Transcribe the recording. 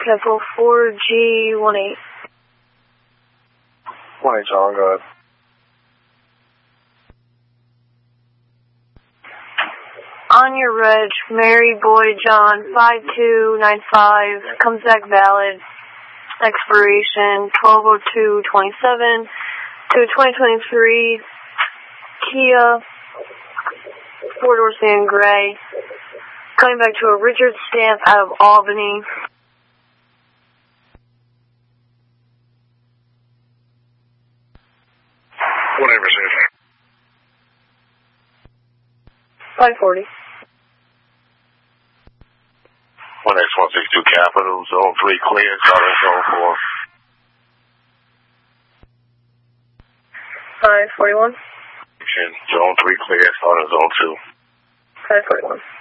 Capital 4G18. 1-8, John, go ahead. On your reg, Mary Boy John 5295, comes back valid. Expiration 12/02/27 to 2023 Kia 4-door sedan gray. Coming back to a Richard Stamp out of Albany. Whatever, sir. 540. 1X162 Capital, Zone 3 clear, starting Zone 4. 541. Zone 3 clear, starting Zone 2. 541.